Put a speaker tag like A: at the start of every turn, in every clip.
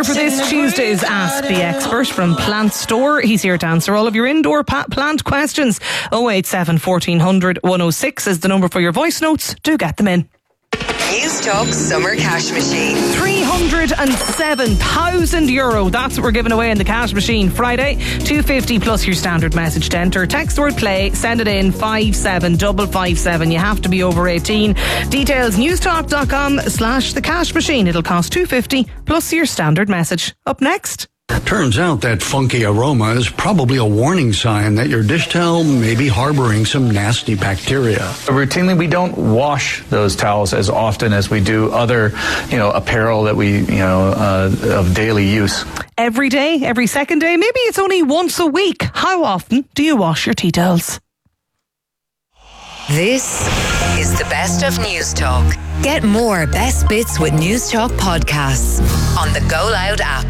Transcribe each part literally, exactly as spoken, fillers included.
A: here for this Tuesday's Ask the Expert from Plant Store. He's here to answer all of your indoor pa- plant questions. oh eight seven, fourteen hundred, one oh six is the number for your voice notes. Do get them in.
B: News Talk Summer Cash Machine.
A: three hundred seven thousand euro. That's what we're giving away in the cash machine Friday. two hundred fifty plus your standard message to enter. Text word play, send it in five seven five five seven. You have to be over eighteen. Details newstalk.com slash the cash machine. It'll cost two hundred fifty plus your standard message. Up next.
C: Turns out that funky aroma is probably a warning sign that your dish towel may be harboring some nasty bacteria.
D: Routinely, we don't wash those towels as often as we do other, you know, apparel that we, you know, uh, of daily use.
A: Every day, every second day, maybe it's only once a week. How often do you wash your tea towels?
B: This is the best of News Talk. Get more best bits with News Talk podcasts on the Go Loud app.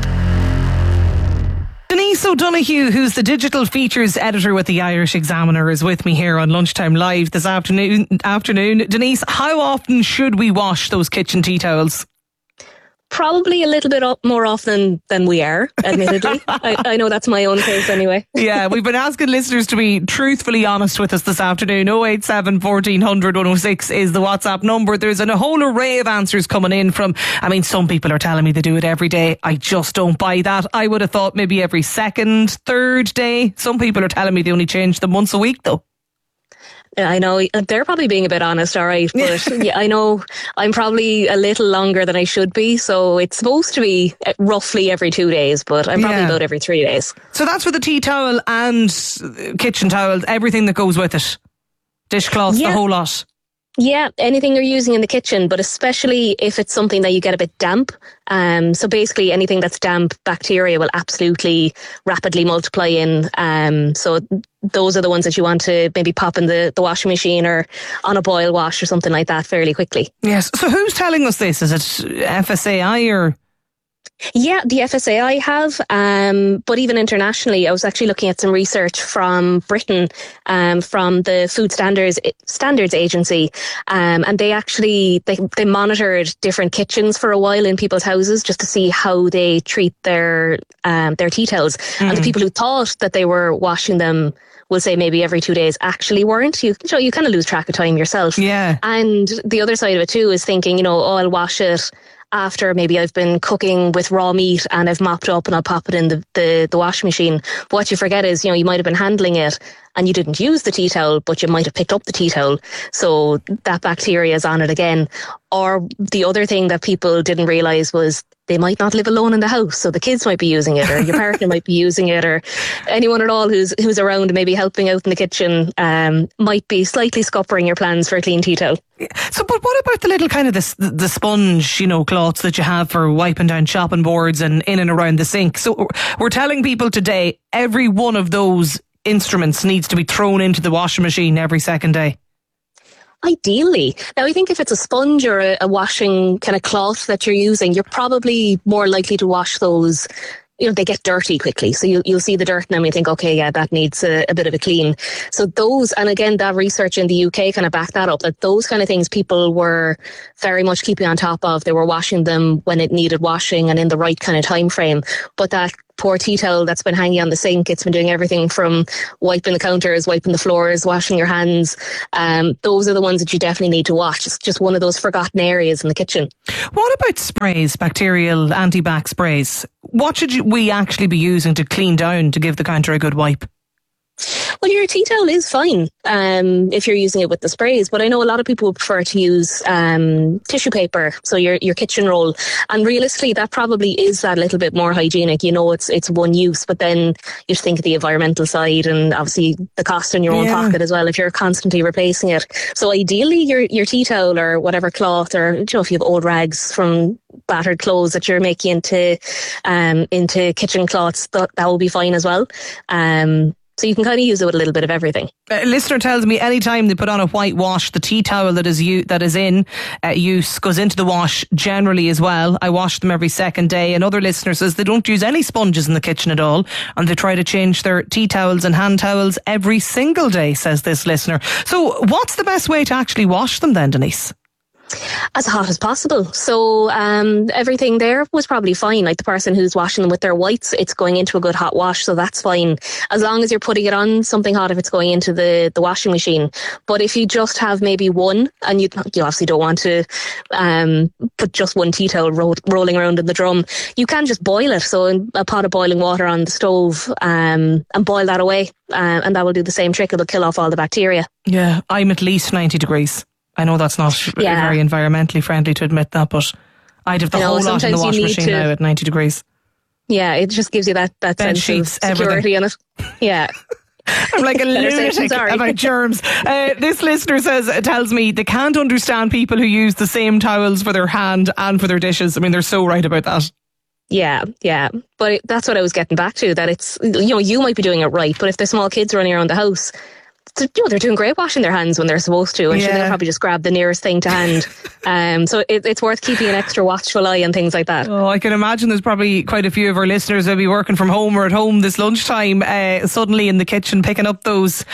A: Denise O'Donoghue, who's the digital features editor with the Irish Examiner, is with me here on Lunchtime Live this afternoon. Afternoon, Denise, how often should we wash those kitchen tea towels?
E: Probably a little bit more often than we are, admittedly. I, I know that's my own case anyway.
A: Yeah, we've been asking listeners to be truthfully honest with us this afternoon. oh eight seven, fourteen hundred, one oh six is the WhatsApp number. There's a whole array of answers coming in from, I mean, some people are telling me they do it every day. I just don't buy that. I would have thought maybe every second, third day. Some people are telling me they only change them once a week though.
E: I know they're probably being a bit honest, all right, but yeah, I know I'm probably a little longer than I should be, so it's supposed to be roughly every two days, but I'm probably yeah. about every three days.
A: So that's for the tea towel and kitchen towels, everything that goes with it, dishcloths, yeah. the whole lot.
E: Yeah, anything you're using in the kitchen, but especially if it's something that you get a bit damp. Um, so basically anything that's damp, bacteria will absolutely rapidly multiply in. Um, so those are the ones that you want to maybe pop in the, the washing machine or on a boil wash or something like that fairly quickly.
A: Yes. So who's telling us this? Is it F S A I or...
E: Yeah, the F S A I have, um, but even internationally, I was actually looking at some research from Britain, um, from the Food Standards Standards Agency, um, and they actually they they monitored different kitchens for a while in people's houses just to see how they treat their um, their tea towels, mm. and the people who thought that they were washing them will say maybe every two days actually weren't. You, you know, you kind of lose track of time yourself.
A: Yeah.
E: And the other side of it too is thinking, you know, oh, I'll wash it after maybe I've been cooking with raw meat and I've mopped up and I'll pop it in the, the, the washing machine. But what you forget is, you know, you might have been handling it and you didn't use the tea towel, but you might have picked up the tea towel. So that bacteria is on it again. Or the other thing that people didn't realise was they might not live alone in the house. So the kids might be using it, or your partner might be using it, or anyone at all who's who's around and maybe helping out in the kitchen um, might be slightly scuppering your plans for a clean tea towel.
A: So, but what about the little kind of the, the sponge, you know, cloths that you have for wiping down chopping boards and in and around the sink? So we're telling people today every one of those instruments needs to be thrown into the washing machine every second day.
E: Ideally. Now, I think if it's a sponge or a, a washing kind of cloth that you're using, you're probably more likely to wash those. You know, they get dirty quickly. So you'll, you'll see the dirt in them and you think, okay, yeah, that needs a, a bit of a clean. So those, and again, that research in the U K kind of backed that up, that those kind of things people were very much keeping on top of. They were washing them when it needed washing and in the right kind of time frame. But that poor tea towel that's been hanging on the sink, it's been doing everything from wiping the counters, wiping the floors, washing your hands. Um, those are the ones that you definitely need to wash. It's just one of those forgotten areas in the kitchen.
A: What about sprays, bacterial anti-bac sprays? What should we actually be using to clean down to give the counter a good wipe?
E: Well, your tea towel is fine um, if you're using it with the sprays, but I know a lot of people would prefer to use um, tissue paper, so your your kitchen roll. And realistically, that probably is that little bit more hygienic. You know, it's it's one use, but then you think of the environmental side and obviously the cost in your own yeah. pocket as well if you're constantly replacing it. So ideally, your your tea towel or whatever cloth, or you know, if you have old rags from battered clothes that you're making into um, into kitchen cloths, that, that will be fine as well. Um, So you can kind of use it with a little bit of everything.
A: A listener tells me anytime they put on a white wash, the tea towel that is u- that is in uh, use goes into the wash generally as well. I wash them every second day. Another listener says they don't use any sponges in the kitchen at all, and they try to change their tea towels and hand towels every single day, says this listener. So what's the best way to actually wash them then, Denise?
E: as hot as possible. So um, everything there was probably fine. Like the person who's washing them with their whites, it's going into a good hot wash, so that's fine. As long as you're putting it on something hot if it's going into the, the washing machine. But if you just have maybe one, and you, you obviously don't want to um, put just one tea towel ro- rolling around in the drum, you can just boil it. So in a pot of boiling water on the stove um, and boil that away. Uh, and that will do the same trick. It'll kill off all the bacteria.
A: Yeah, I'm at least ninety degrees. I know that's not
E: yeah.
A: very environmentally friendly to admit that, but I'd have the
E: no,
A: whole lot in the washing machine
E: to,
A: now at ninety degrees.
E: Yeah, it just gives you that, that
A: Bed
E: sense
A: sheets,
E: of security in it. Yeah.
A: I'm like a lunatic about germs. Uh, this listener says, tells me they can't understand people who use the same towels for their hand and for their dishes. I mean, they're so right about that.
E: Yeah, yeah. But it, that's what I was getting back to, that it's, you know, you might be doing it right, but if there's small kids running around the house, you know, they're doing great washing their hands when they're supposed to, and
A: yeah.
E: sure, they'll probably just grab the nearest thing to hand. um, so it, it's worth keeping an extra watchful eye on things like that.
A: Oh, I can imagine there's probably quite a few of our listeners who'll be working from home or at home this lunchtime, uh, suddenly in the kitchen picking up those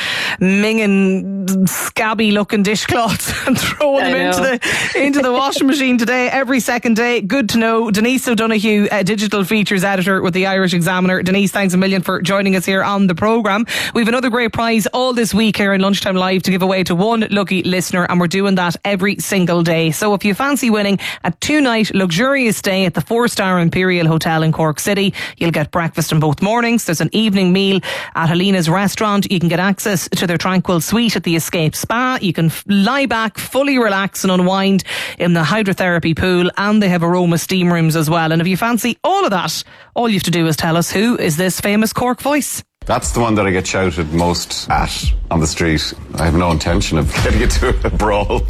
A: minging, scabby looking dishcloths and throwing
E: I
A: them
E: know.
A: into the into the washing machine today, every second day. Good to know. Denise O'Donoghue, uh, digital features editor with the Irish Examiner. Denise, thanks a million for joining us here on the programme. We've another great prize all this week here in Lunchtime Live to give away to one lucky listener, and we're doing that every single day. So if you fancy winning a two-night luxurious stay at the four-star Imperial Hotel in Cork City, you'll get breakfast in both mornings. There's an evening meal at Helena's restaurant. You can get access to their tranquil suite at the Escape Spa. You can f- lie back, fully relax and unwind in the hydrotherapy pool, and they have aroma steam rooms as well. And if you fancy all of that, all you have to do is tell us, who is this famous Cork voice?
F: That's the one that I get shouted most at on the street. I have no intention of getting into a brawl.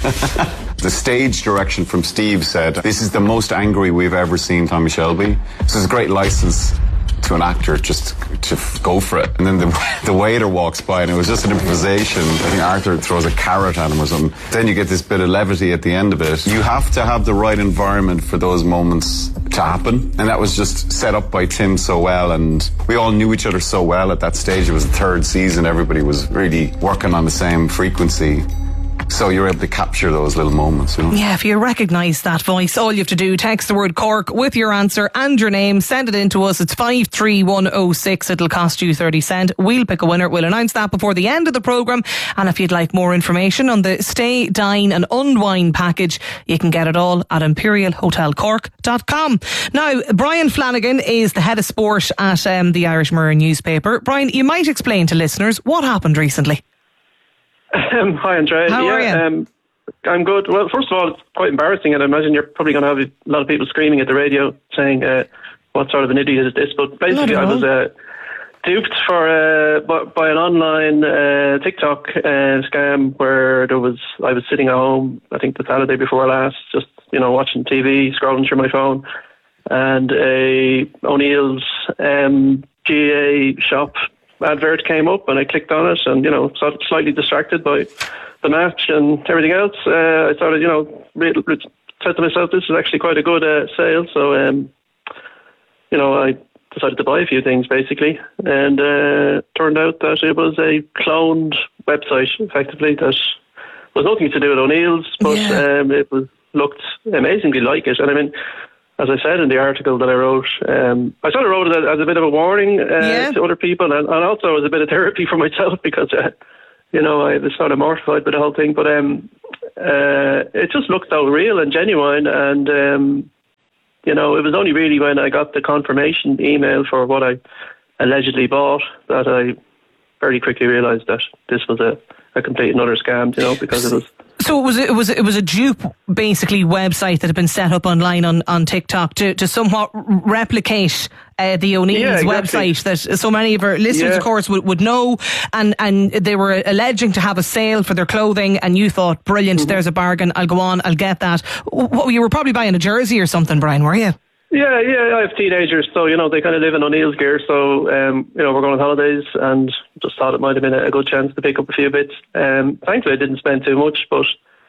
F: The stage direction from Steve said, "This is the most angry we've ever seen Tommy Shelby." This is a great license to an actor just to f- go for it. And then the, the waiter walks by and it was just an improvisation. I think Arthur throws a carrot at him or something. Then you get this bit of levity at the end of it. You have to have the right environment for those moments to happen. And that was just set up by Tim so well. And we all knew each other so well at that stage. It was the third season. Everybody was really working on the same frequency. So you're able to capture those little moments, you know?
A: Yeah, if you recognise that voice, all you have to do, text the word Cork with your answer and your name, send it in to us. It's five three one oh six. It'll cost you thirty cents. We'll pick a winner. We'll announce that before the end of the programme. And if you'd like more information on the Stay, Dine and Unwind package, you can get it all at imperial hotel cork dot com. Now, Brian Flanagan is the head of sport at um, the Irish Mirror newspaper. Brian, you might explain to listeners what happened recently.
G: Um, hi, Andrea.
A: How
G: yeah,
A: are you?
G: Um, I'm good. Well, first of all, it's quite embarrassing, and I imagine you're probably going to have a lot of people screaming at the radio saying, uh, what sort of an idiot is this? But basically, I was uh, duped for uh, by, by an online uh, TikTok uh, scam where there was I was sitting at home, I think the Saturday before last, just, you know, watching T V, scrolling through my phone, and a O'Neill's um, G A shop advert came up, and I clicked on it, and, you know, sort of slightly distracted by the match and everything else, uh, I started, you know, re- re- said to myself, this is actually quite a good uh, sale. So, um, you know, I decided to buy a few things basically, and uh, turned out that it was a cloned website, effectively, that was nothing to do with O'Neill's, but
A: Yeah.
G: um, it was looked amazingly like it. And I mean, as I said in the article that I wrote, um, I sort of wrote it as, as a bit of a warning uh,
A: Yeah.
G: to other people, and, and also as a bit of therapy for myself, because, uh, you know, I was sort of mortified by the whole thing. But um, uh, it just looked so real and genuine, and, um, you know, it was only really when I got the confirmation email for what I allegedly bought that I very quickly realised that this was a, a complete and utter scam, you know, because it was...
A: So it was it was it was a dupe, basically, website that had been set up online on, on TikTok to, to somewhat replicate uh, the O'Neill's
G: Yeah, exactly.
A: website that so many of our listeners,
G: Yeah.
A: of course, would, would know, and and they were alleging to have a sale for their clothing, and you thought, brilliant,
G: Mm-hmm.
A: there's a bargain, I'll go on, I'll get that. W- You were probably buying a jersey or something, Brian, were you?
G: Yeah, yeah, I have teenagers, so, you know, they kind of live in O'Neill's gear, so, um, you know, we're going on holidays, and just thought it might have been a good chance to pick up a few bits. Um, thankfully, I didn't spend too much, but,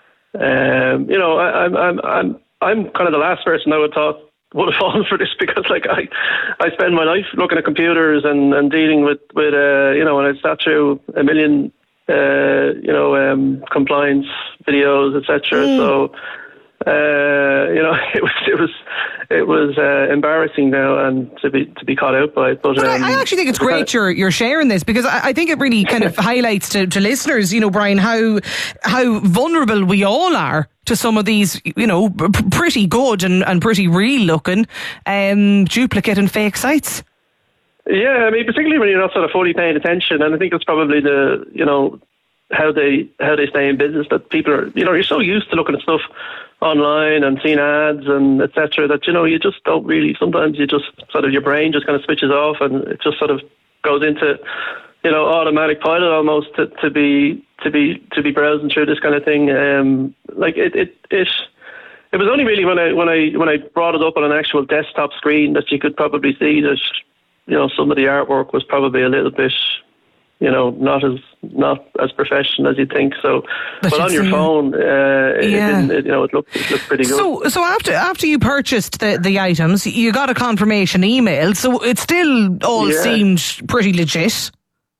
G: um, you know, I, I'm, I'm, I'm, I'm kind of the last person I would thought would have fallen for this, because, like, I, I spend my life looking at computers and, and dealing with, with, uh, you know, and I sat through a million, uh, you know, um, compliance videos, et cetera.
A: Mm.
G: So Uh, you know, it was it was it was uh, embarrassing now, and to be to be caught out by it. But,
A: but
G: um,
A: I, I actually think it's great you're you're sharing this, because I, I think it really kind of highlights to, to listeners, you know, Brian, how how vulnerable we all are to some of these, you know, p- pretty good and, and pretty real looking um, duplicate and fake sites.
G: Yeah, I mean, particularly when you're not sort of fully paying attention, and I think it's probably the, you know, how they how they stay in business, that people are, you know, you're so used to looking at stuff online and seeing ads and et cetera that, you know, you just don't really, sometimes you just sort of, your brain just kind of switches off and it just sort of goes into, you know, automatic pilot almost to, to be to be to be browsing through this kind of thing. Um, like it it it it was only really when I when I when I brought it up on an actual desktop screen that you could probably see that, you know, some of the artwork was probably a little bit, you know, not as not as professional as you think. So, but, but on your phone, uh, yeah. it didn't, it, you know, it looked it looked pretty good.
A: So, so after after you purchased the, the items, you got a confirmation email. So it still all
G: yeah.
A: seemed pretty legit.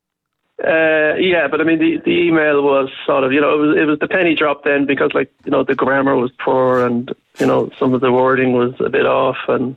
G: Uh, yeah, but I mean, the, the email was sort of, you know, it was it was the penny drop then, because, like, you know, the grammar was poor and, you know, some of the wording was a bit off, and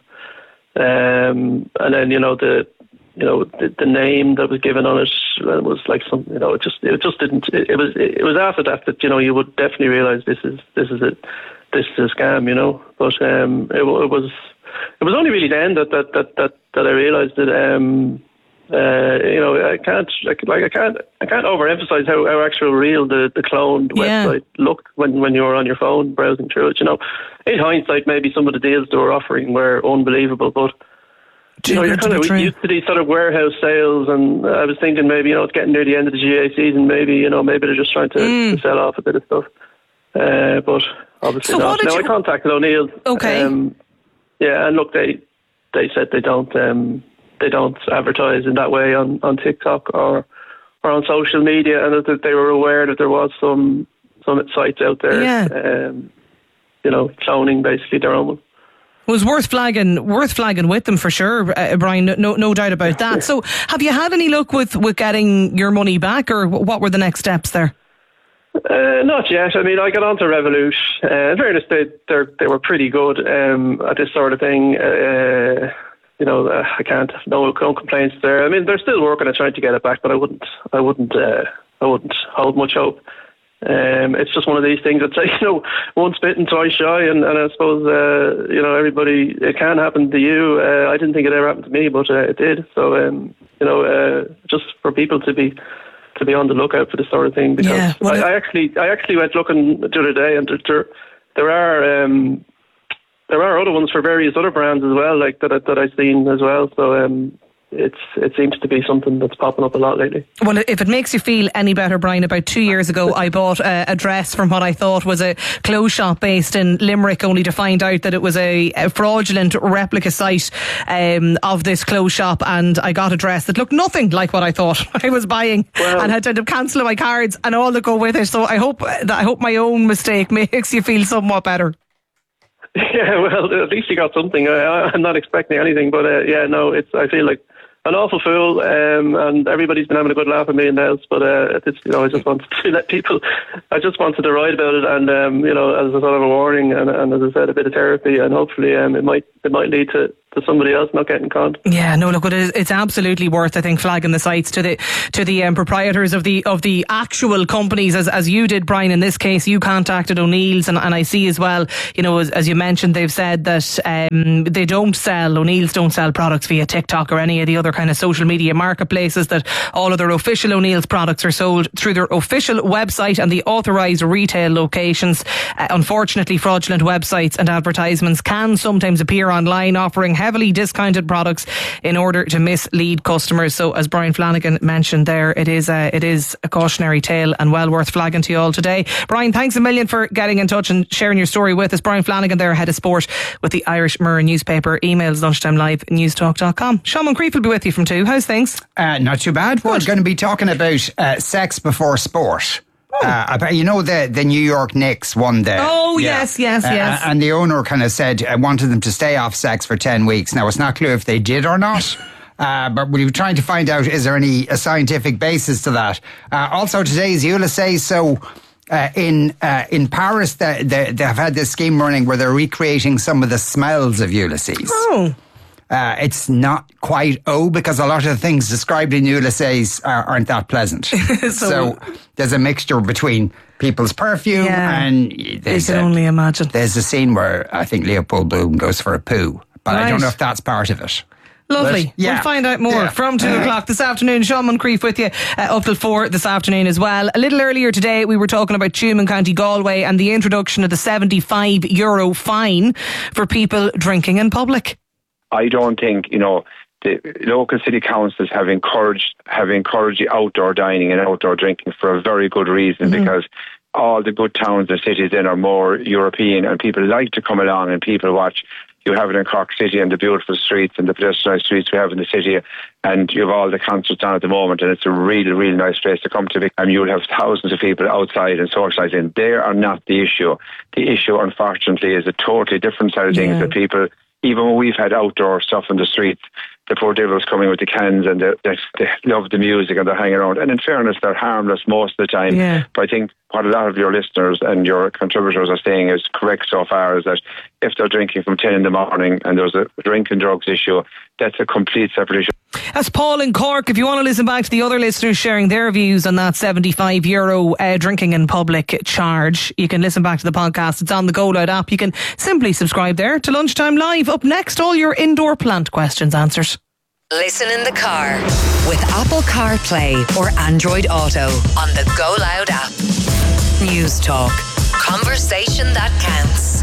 G: um, and then, you know, the you know the, the name that was given on it was like some, you know, it just it just didn't. It, it was it was after that that, you know, you would definitely realise this is this is a this is a scam, you know. But um, it, it was it was only really then that that that that, that I realised that. Um, Uh, you know, I can't like I can't I can't overemphasize how, how actual real the, the cloned
A: yeah.
G: website looked when, when you were on your phone browsing through it. You know, in hindsight, maybe some of the deals they were offering were unbelievable, but you know, you're kind of used to these sort of warehouse sales, and I was thinking maybe, you know, it's getting near the end of the G A A season. Maybe, you know, maybe they're just trying to, mm. to sell off a bit of stuff. Uh, but obviously
A: so
G: not. Now you... I contacted O'Neill.
A: Okay.
G: Um, yeah, and look, they they said they don't. Um, They don't advertise in that way on, on TikTok or or on social media, and that they were aware that there was some some sites out there,
A: yeah.
G: um, you know, cloning basically their own.
A: It was worth flagging, worth flagging with them for sure, uh, Brian. No, no doubt about that. So, have you had any luck with, with getting your money back, or what were the next steps there?
G: Uh, not yet. I mean, I got onto Revolut. Uh, in fairness, they they were pretty good um, at this sort of thing. Uh, You know, uh, I can't. No, no complaints there. I mean, they're still working on trying to get it back, but I wouldn't. I wouldn't. Uh, I wouldn't hold much hope. Um, it's just one of these things that's like, you know, once bitten, twice shy, and, and I suppose uh, you know, everybody. It can happen to you. Uh, I didn't think it ever happened to me, but uh, it did. So um, you know, uh, just for people to be to be on the lookout for this sort of thing, because
A: yeah, well,
G: I, I actually I actually went looking the other day, and there there are. Um, There are other ones for various other brands as well, like that that I've seen as well. So um, it's it seems to be something that's popping up a lot lately.
A: Well, if it makes you feel any better, Brian, about two years ago, I bought a, a dress from what I thought was a clothes shop based in Limerick, only to find out that it was a, a fraudulent replica site um, of this clothes shop, and I got a dress that looked nothing like what I thought I was buying, well, and had to end up cancelling my cards and all that go with it. So I hope that I hope my own mistake makes you feel somewhat better.
G: Yeah, well, at least you got something. I, I'm not expecting anything, but uh, yeah, no, it's. I feel like an awful fool, um, and everybody's been having a good laugh at me in the house. But uh, it's, you know, I just wanted to let people. I just wanted to write about it, and um, you know, as a sort of a warning, and, and as I said, a bit of therapy, and hopefully, um, it might it might lead to. to somebody else not getting conned.
A: Yeah, no, look, it is, it's absolutely worth, I think, flagging the sites to the to the um, proprietors of the of the actual companies, as as you did, Brian. In this case, you contacted O'Neill's, and, and I see as well, you know, as, as you mentioned, they've said that um, they don't sell, O'Neill's don't sell products via TikTok or any of the other kind of social media marketplaces, that all of their official O'Neill's products are sold through their official website and the authorised retail locations. Uh, unfortunately, fraudulent websites and advertisements can sometimes appear online, offering heavily discounted products in order to mislead customers. So, as Brian Flanagan mentioned there, it is a, it is a cautionary tale, and well worth flagging to you all today. Brian, thanks a million for getting in touch and sharing your story with us. Brian Flanagan there, head of sport with the Irish Mirror newspaper. Emails lunchtime live newstalk dot com. Sean Moncrief will be with you from two. How's things?
H: Uh, not too bad. Good. We're going to be talking about uh, sex before sport. Uh, you know, the, the New York Knicks won the...
A: Oh, yeah. yes, yes,
H: uh,
A: yes.
H: And the owner kind of said, I wanted them to stay off sex for ten weeks. Now, it's not clear if they did or not. Uh, but we were trying to find out, is there any a scientific basis to that? Uh, also, today's Eula Say So. Uh, in uh, in Paris, they, they, they have had this scheme running where they're recreating some of the smells of Ulysses.
A: Oh.
H: Uh, it's not quite oh because a lot of the things described in Ulysses are, aren't that pleasant. so, so there's a mixture between people's perfume
A: yeah,
H: and
A: you can a, only imagine.
H: There's a scene where I think Leopold Bloom goes for a poo, but
A: right.
H: I don't know if that's part of it.
A: Lovely.
H: But, yeah.
A: We'll find out more
H: yeah.
A: from two o'clock this afternoon. Sean Moncrief with you uh, up till four this afternoon as well. A little earlier today, we were talking about Tuam in County Galway and the introduction of the seventy-five euro fine for people drinking in public.
I: I don't think, you know, the local city councils have encouraged have encouraged the outdoor dining and outdoor drinking for a very good reason, mm-hmm. because all the good towns and cities in are more European, and people like to come along and people watch. You have it in Cork City and the beautiful streets and the pedestrianised streets we have in the city, and you have all the concerts on at the moment, and it's a really, really nice place to come to. And you'll have thousands of people outside and socialising. They are not the issue. The issue, unfortunately, is a totally different side of things yeah. that people, even when we've had outdoor stuff in the streets, the poor devils coming with the cans and they, they, they love the music and they're hanging around. And in fairness, they're harmless most of the time.
A: Yeah.
I: But I think what a lot of your listeners and your contributors are saying is correct so far, is that if they're drinking from ten in the morning and there's a drink and drugs issue, that's a complete separate issue.
A: That's Paul in Cork. If you want to listen back to the other listeners sharing their views on that seventy-five euro uh, drinking in public charge, you can listen back to the podcast. It's on the Go Loud app. You can simply subscribe there to Lunchtime Live. Up next, all your indoor plant questions answered.
B: Listen in the car with Apple CarPlay or Android Auto on the Go Loud app. News Talk. Conversation that counts.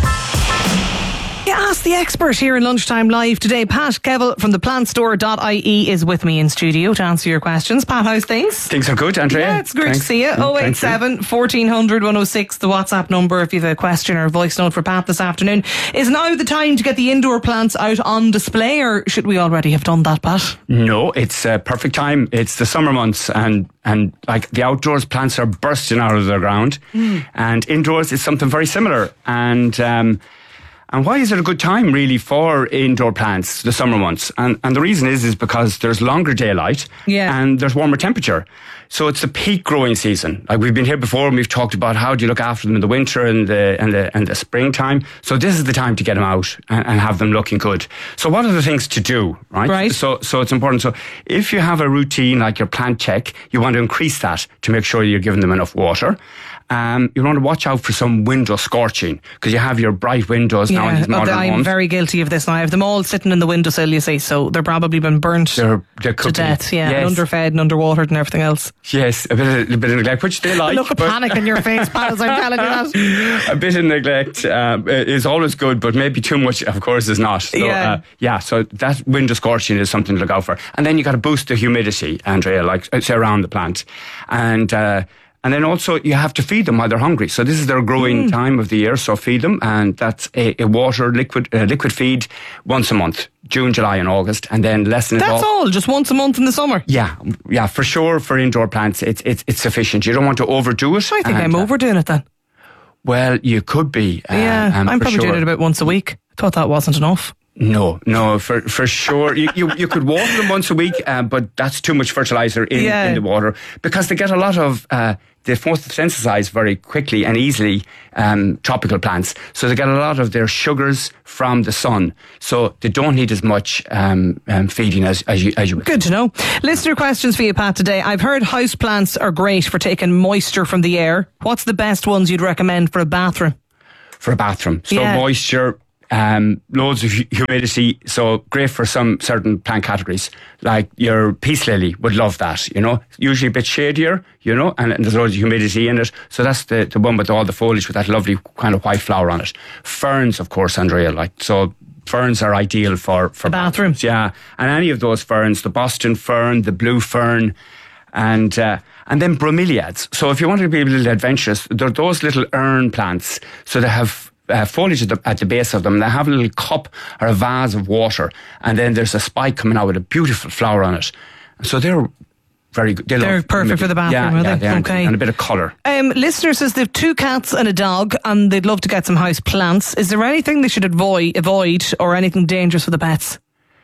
A: Yeah, ask the expert here in Lunchtime Live today. Pat Kevill from the plant store dot I E is with me in studio to answer your questions. Pat, how's things?
J: Things are good, Andrea.
A: Yeah, it's great
J: Thanks.
A: to see you. oh eight seven, fourteen hundred, one oh six, the WhatsApp number if you have a question or a voice note for Pat this afternoon. Is now the time to get the indoor plants out on display, or should we already have done that, Pat?
J: No, it's a perfect time. It's the summer months, and and like the outdoors plants are bursting out of the ground, mm. and indoors is something very similar. And um And why is it a good time, really, for indoor plants, the summer months? And and the reason is is because there's longer daylight
A: yeah.
J: and there's warmer temperature. So it's the peak growing season. Like we've been here before and we've talked about how do you look after them in the winter and the and the and the springtime. So this is the time to get them out and, and have them looking good. So what are the things to do, right?
A: Right.
J: So so it's important. So if you have a routine like your plant check, you want to increase that to make sure you're giving them enough water. Um, you want to watch out for some window scorching because you have your bright windows
A: yeah,
J: now in these modern
A: I'm
J: homes.
A: very guilty of this now. I have them all sitting in the windowsill, you see, so they're probably been burnt
J: they're, they're
A: to death, yeah,
J: yes.
A: and underfed and underwatered and everything else.
J: Yes, a bit of, a bit of neglect, which they like.
A: Look of panic in your face, Pat, as I'm telling you that.
J: A bit of neglect um, is always good, but maybe too much, of course, is not. So,
A: yeah.
J: Uh, yeah, so that window scorching is something to look out for. And then you got to boost the humidity, Andrea, like say around the plant. And uh, And then also you have to feed them while they're hungry. So this is their growing mm. time of the year. So feed them, and that's a, a water liquid uh, liquid feed once a month, June, July, and August, and then lessen it
A: That's
J: off.
A: all, just once a month in the summer.
J: Yeah, yeah, for sure. For indoor plants, it's it's it's sufficient. You don't want to overdo it.
A: I think and, I'm overdoing it then.
J: Well, you could be. Uh,
A: yeah,
J: um,
A: I'm probably
J: sure.
A: doing it about once a week. I thought that wasn't enough.
J: No, no, for for sure. You you, you could water them once a week, uh, but that's too much fertilizer in,
A: yeah.
J: in the water because they get a lot of. Uh, they photosynthesize very quickly and easily, um, tropical plants. So they get a lot of their sugars from the sun. So they don't need as much um, um, feeding as, as you as you would.
A: Good to know. Listener questions for you, Pat, today. I've heard house plants are great for taking moisture from the air. What's the best ones you'd recommend for a bathroom?
J: For a bathroom. So
A: yeah.
J: moisture, um, loads of humidity. So great for some certain plant categories. Like your peace lily would love that, you know. Usually a bit shadier, you know, and, and there's loads of humidity in it. So that's the, the one with all the foliage with that lovely kind of white flower on it. Ferns, of course, Andrea, like, so ferns are ideal for, for
A: the bathroom.
J: bathrooms. Yeah. And any of those ferns, the Boston fern, the blue fern, and uh, and then bromeliads. So if you want to be a little adventurous, they're those little urn plants. So they have uh, foliage at the, at the base of them. They have a little cup or a vase of water, and then there's a spike coming out with a beautiful flower on it. So they're very good. They
A: they're
J: love,
A: perfect for the bathroom,
J: yeah,
A: are
J: yeah,
A: they?
J: they
A: Okay.
J: And a bit of colour.
A: Um, listener says they have two cats and a dog, and they'd love to get some house plants. Is there anything they should avoid, avoid or anything dangerous for the pets?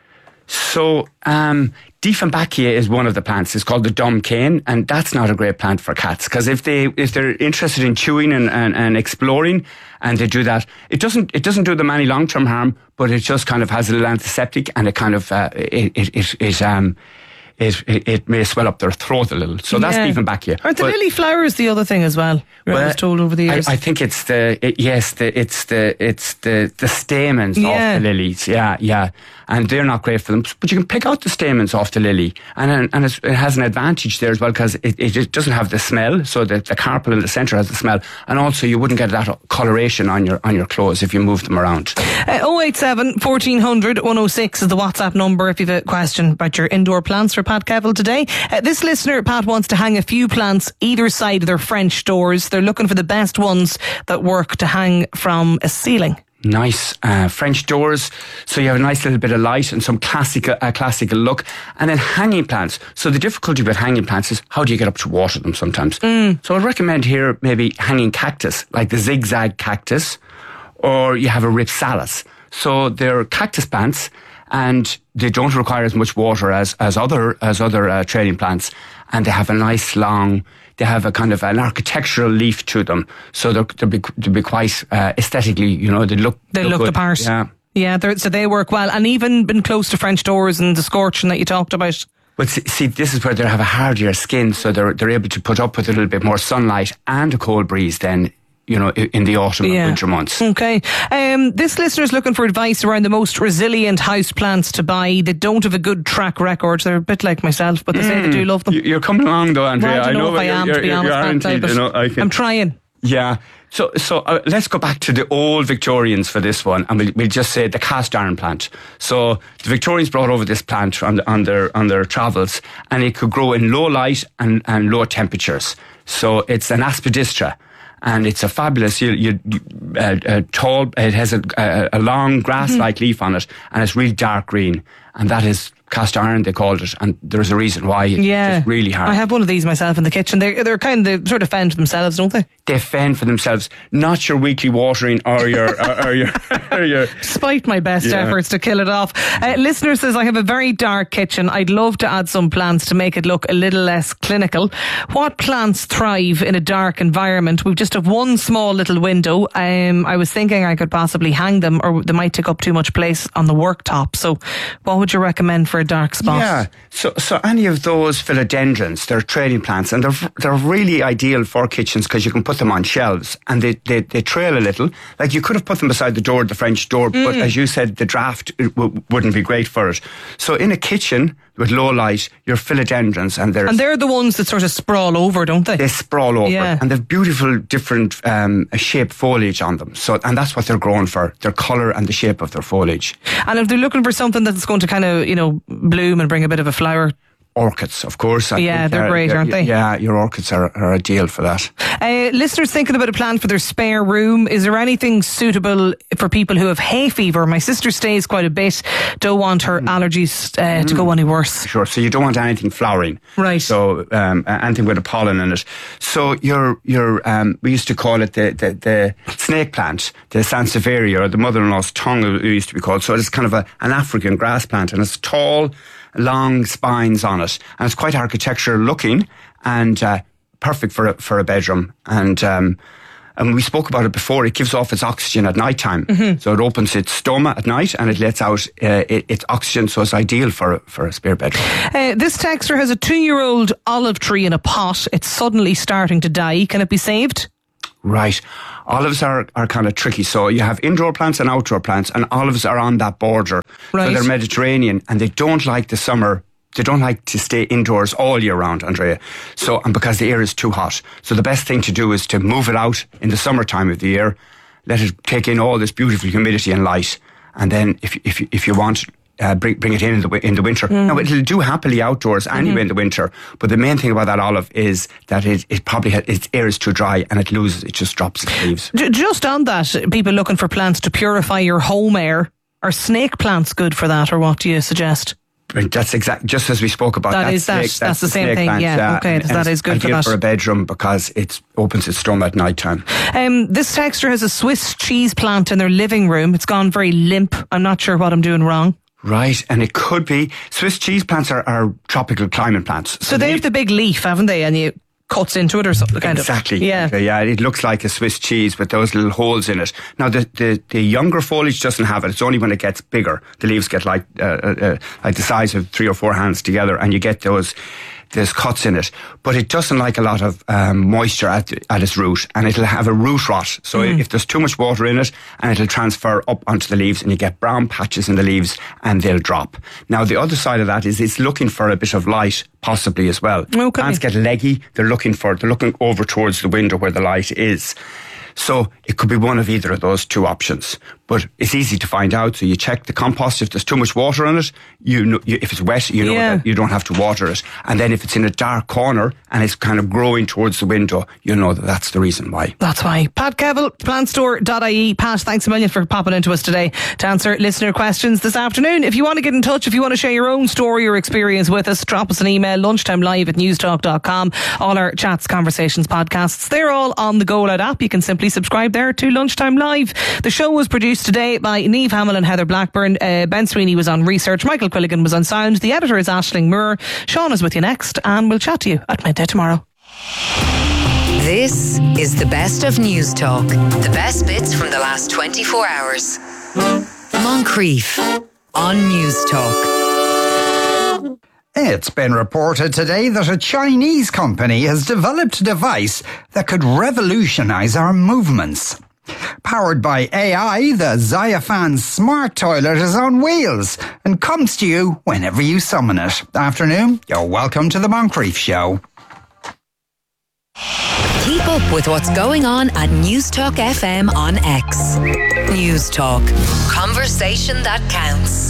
J: So, um, Dieffenbachia is one of the plants. It's called the dumb cane, and that's not a great plant for cats, because if they if they're interested in chewing and, and, and exploring, and they do that, it doesn't it doesn't do them any long term harm, but it just kind of has a little antiseptic, and it kind of uh, it it it, it um. It, it, it may swell up their throat a little. So that's
A: Yeah.
J: Dieffenbachia.
A: Aren't the
J: But-
A: lily flowers the other thing as well? I
J: Well,
A: was told over the years.
J: I, I think it's the it, yes, the it's the it's the the stamens
A: Yeah.
J: off the lilies. Yeah, yeah, and they're not great for them. But you can pick out the stamens off the lily, and and it's, it has an advantage there as well, because it, it, it doesn't have the smell. So the, the carpel in the centre has the smell, and also you wouldn't get that coloration on your on your clothes if you move them around.
A: Uh, oh eight seven, fourteen hundred, one oh six is the WhatsApp number if you have a question about your indoor plants for Pat Kevill today. Uh, this listener, Pat, wants to hang a few plants either side of their French doors. They're looking for the best ones that work to hang from a ceiling.
J: Nice uh, French doors, so you have a nice little bit of light and some classical, uh, classical look. And then hanging plants. So the difficulty with hanging plants is how do you get up to water them sometimes? Mm. So I'd recommend here maybe hanging cactus, like the zigzag cactus, or you have a ripsalis. So they're cactus plants, and they don't require as much water as as other as other uh, trading plants, and they have a nice long. They have a kind of an architectural leaf to them, so they'll, they'll be they'll be quite uh, aesthetically. You know, they look
A: They look,
J: look
A: the
J: good.
A: part.
J: Yeah.
A: Yeah, they're- so they work well, and even been close to French doors and the scorching that you talked about.
J: But see, see, this is where they have a hardier skin, so they're they're able to put up with a little bit more sunlight and a cold breeze than, you know, in the autumn
A: Yeah.
J: and winter months.
A: Okay. Um, this listener's looking for advice around the most resilient house plants to buy. They don't have a good track record. They're a bit like myself, but they say they do love them.
J: You- You're coming along though, Andrea.
A: Well, I don't know, if I
J: you're-
A: am,
J: you're,
A: to be
J: you're-
A: honest,
J: you are
A: Pat,
J: indeed,
A: but
J: you know, I can-
A: I'm trying.
J: Yeah. So, so uh, let's go back to the old Victorians for this one, and we'll, we'll just say the cast iron plant. So the Victorians brought over this plant on, the, on their on their travels, and it could grow in low light and, and low temperatures. So it's an aspidistra, and it's a fabulous, you, you, you, uh, uh, tall. It has a, a, a long grass-like
A: Mm-hmm.
J: leaf on it, and it's really dark green, and that is cast iron, they called it, and there's a reason why. It's
A: Yeah.
J: just really hard.
A: I have one of these myself in the kitchen. They're, they're kind of, they sort of fend for themselves, don't they?
J: They fend for themselves, not your weekly watering or your or, or your or your.
A: Despite my best
J: Yeah.
A: efforts to kill it off. Uh, listener says, I have a very dark kitchen. I'd love to add some plants to make it look a little less clinical. What plants thrive in a dark environment? We just have one small little window. Um, I was thinking I could possibly hang them, or they might take up too much place on the worktop. So what would you recommend for a dark spot?
J: Yeah, so so any of those philodendrons, they're trading plants, and they're they're really ideal for kitchens because you can put them on shelves, and they, they, they trail a little. Like you could have put them beside the door, the French door, but as you said, the draft uh, w- wouldn't be great for it. So in a kitchen with low light, your philodendrons, and they're
A: And they're the ones that sort of sprawl over, don't they?
J: they sprawl over,
A: Yeah.
J: and they've beautiful different um, shaped foliage on them. So, and that's what they're grown for: their colour and the shape of their foliage.
A: And if they're looking for something that's going to kind of, you know, bloom and bring a bit of a flower.
J: Orchids, of course. I
A: Yeah,
J: think
A: they're great, aren't they?
J: Yeah, your orchids are, are ideal for that.
A: Uh, listeners thinking about a plan for their spare room. Is there anything suitable for people who have hay fever? My sister stays quite a bit. Don't want her allergies uh, to go any worse.
J: Sure. So you don't want anything flowering,
A: Right.
J: So um, anything with a pollen in it. So your your um, we used to call it the, the, the snake plant, the sansevieria, or the mother-in-law's tongue, it used to be called. So it's kind of a, an African grass plant, and it's tall, long spines on it, and it's quite architectural looking, and uh, perfect for a, for a bedroom. And um, and we spoke about it before. It gives off its oxygen at night time,
A: Mm-hmm.
J: so it opens its stoma at night and it lets out uh, it, its oxygen. So it's ideal for for a spare bedroom.
A: Uh, this texter has a two-year-old olive tree in a pot. It's suddenly starting to die. Can it be saved?
J: Right. Olives are, are kind of tricky. So you have indoor plants and outdoor plants, and olives are on that border.
A: Right.
J: So they're Mediterranean, and they don't like the summer. They don't like to stay indoors all year round, Andrea. So, and because the air is too hot. So the best thing to do is to move it out in the summertime of the year, let it take in all this beautiful humidity and light. And then if, if, if you want, Uh, bring bring it in in the, wi- in the winter.
A: Mm.
J: Now it'll do happily outdoors anyway
A: Mm-hmm.
J: in the winter, but the main thing about that olive is that it, it probably ha- its air is too dry and it loses, it just drops its leaves.
A: J- just on that, people looking for plants to purify your home air. Are snake plants good for that, or what do you suggest?
J: Right, that's exact. Just as we spoke about.
A: That
J: that's
A: is that-
J: snake-
A: that's the same
J: snake
A: thing,
J: plant,
A: yeah, okay,
J: and-
A: that
J: and
A: is
J: it's
A: good for
J: ideal
A: that.
J: for a bedroom because it opens its stoma at night time.
A: Um, this texter has a Swiss cheese plant in their living room. It's gone very limp. I'm not sure what I'm doing wrong.
J: Right, and it could be Swiss cheese plants are, are tropical climate plants.
A: So, so they have the big leaf, haven't they? And you cuts into it or something kind
J: exactly.
A: of. Exactly.
J: Yeah. Yeah, it looks like a Swiss cheese with those little holes in it. Now the, the, the younger foliage doesn't have it. It's only when it gets bigger. The leaves get like uh, uh, like the size of three or four hands together, and you get those there's cuts in it. But it doesn't like a lot of um, moisture at, at its root, and it'll have a root rot. So mm. if there's too much water in it, and it'll transfer up onto the leaves, and you get brown patches in the leaves, and they'll drop. Now the other side of that is it's looking for a bit of light, possibly as well.
A: Okay.
J: Plants get leggy. They're looking for. They're looking over towards the window where the light is. So it could be one of either of those two options. But it's easy to find out. So you check the compost. If there's too much water in it, you know, you, if it's wet, you know
A: yeah.
J: that you don't have to water it. And then if it's in a dark corner and it's kind of growing towards the window, you know that that's the reason why.
A: That's why. Pat Kevill, plant store dot I E. Pat, thanks a million for popping into us today to answer listener questions this afternoon. If you want to get in touch, if you want to share your own story or experience with us, drop us an email, lunchtime live at newstalk dot com. All our chats, conversations, podcasts, they're all on the Go Loud app. You can simply subscribe there to Lunchtime Live. The show was produced today by Niamh Hamill and Heather Blackburn. Uh, Ben Sweeney was on research. Michael Quilligan was on sound. The editor is Aisling Moore. Sean is with you next, and we'll chat to you at midday tomorrow.
B: This is the best of News Talk. The best bits from the last twenty-four hours. Moncrief on News Talk.
H: It's been reported today that a Chinese company has developed a device that could revolutionise our movements. Powered by A I, the Xiafan smart toilet is on wheels and comes to you whenever you summon it. Afternoon, you're welcome to the Moncrief Show.
B: Keep up with what's going on at News Talk F M on X. News Talk. Conversation that counts.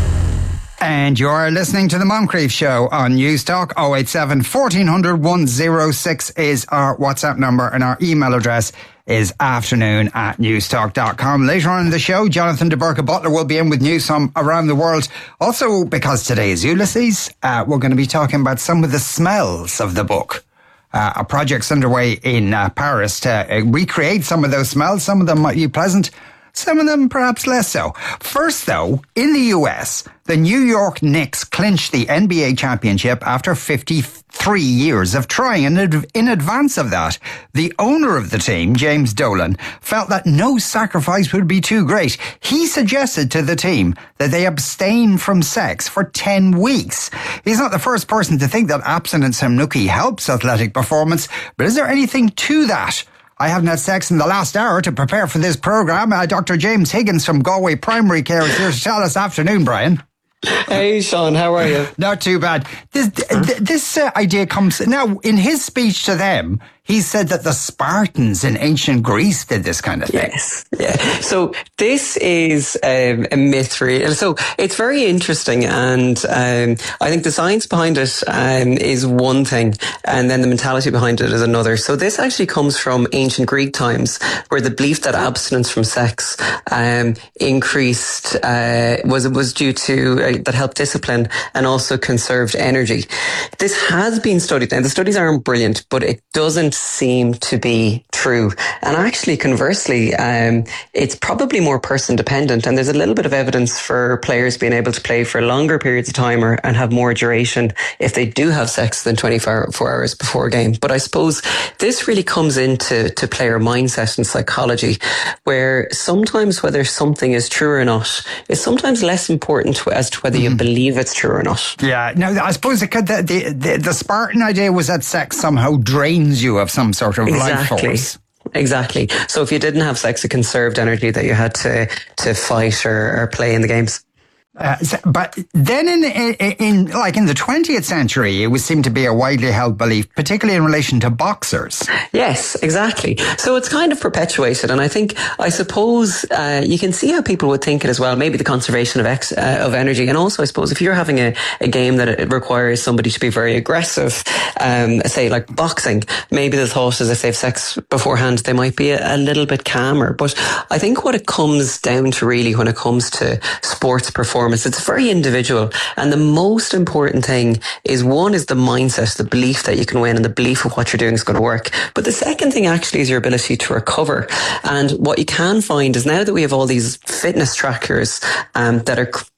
H: And you're listening to the Moncrief Show on News Talk. oh eight seven, fourteen hundred, one oh six is our WhatsApp number, and our email address is afternoon at newstalk dot com. Later on in the show, Jonathan de Burke Butler will be in with news from around the world. Also, because today is Ulysses, uh, we're going to be talking about some of the smells of the book. Uh, a project's underway in uh, Paris to uh, recreate some of those smells. Some of them might be pleasant, some of them perhaps less so. First, though, in the U S, the New York Knicks clinched the N B A championship after fifty-three years of trying. And in advance of that, the owner of the team, James Dolan, felt that no sacrifice would be too great. He suggested to the team that they abstain from sex for ten weeks. He's not the first person to think that abstinence from nookie helps athletic performance, but is there anything to that? I haven't had sex in the last hour to prepare for this programme. Uh, Doctor James Higgins from Galway Primary Care is here to tell us. Afternoon, Brian.
K: Hey, Sean, how are you?
H: Not too bad. This, th- this uh, idea comes... Now, in his speech to them, he said that the Spartans in ancient Greece did this kind of thing.
K: Yes, yeah. So this is um, a myth, really. So it's very interesting, and um, I think the science behind it um, is one thing, and then the mentality behind it is another. So this actually comes from ancient Greek times, where the belief that abstinence from sex um, increased uh, was was due to uh, that helped discipline and also conserved energy. This has been studied. Now the studies aren't brilliant, but it doesn't seem to be true. And actually, conversely, um, it's probably more person dependent. And there's a little bit of evidence for players being able to play for longer periods of time or, and have more duration if they do have sex than twenty-four hours before a game. But I suppose this really comes into to player mindset and psychology, where sometimes whether something is true or not is sometimes less important as to whether mm-hmm. you believe it's true or not.
H: Yeah. Now, I suppose the, the, the, the Spartan idea was that sex somehow drains you of some sort of
K: exactly.
H: life force.
K: Exactly. So if you didn't have sex, it conserved energy that you had to, to fight or, or play in the games.
H: Uh, but then in, in, in, like in the twentieth century, it would seem to be a widely held belief, particularly in relation to boxers.
K: Yes, exactly. So it's kind of perpetuated. And I think, I suppose, uh, you can see how people would think it as well. Maybe the conservation of ex, uh, of energy. And also, I suppose, if you're having a, a game that it requires somebody to be very aggressive, um, say like boxing, maybe the thought is if they have sex beforehand, they might be a, a little bit calmer. But I think what it comes down to really when it comes to sports performance, it's very individual. And the most important thing is, one is the mindset, the belief that you can win and the belief of what you're doing is going to work. But the second thing actually is your ability to recover. And what you can find is now that we have all these fitness trackers um, that are c-